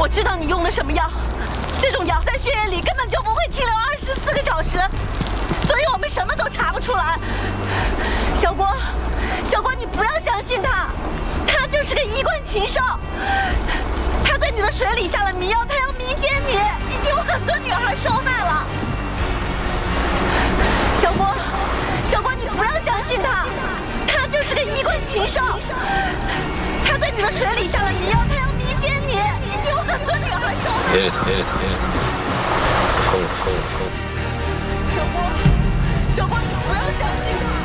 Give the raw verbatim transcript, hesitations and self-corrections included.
知道你用的什么药，这种药在血液里根本就不会停留二十四个小时，所以我们什么都查不出来。小郭，小郭，你不要相信他，他就是个衣冠禽兽。他在你的水里下了迷药，他要迷奸你，已经有很多女孩受害了。小郭，小郭，你不要相信他，他就是个衣冠禽兽。他在你的水里下了迷药，他要迷奸你，已经有很多女孩受害了。 别理他，别理他，别理他，疯了，疯了，疯了！ 小郭，小郭，你不要相信他。